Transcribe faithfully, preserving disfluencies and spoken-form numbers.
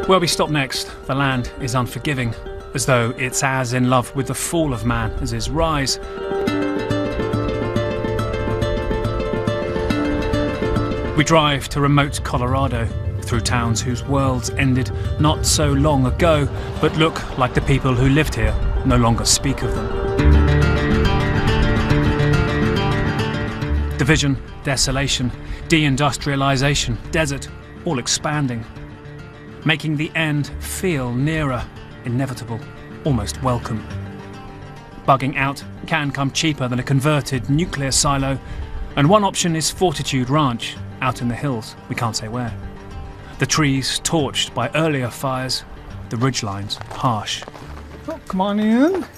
Where we stop next, the land is unforgiving, as though it's as in love with the fall of man as his rise. We drive to remote Colorado, through towns whose worlds ended not so long ago, but look like the people who lived here no longer speak of them. Division, desolation, deindustrialization, desert, all expanding, making the end feel nearer, inevitable, almost welcome. Bugging out can come cheaper than a converted nuclear silo, and one option is Fortitude Ranch, out in the hills, we can't say where. The trees torched by earlier fires, the ridgelines harsh. Oh, come on in.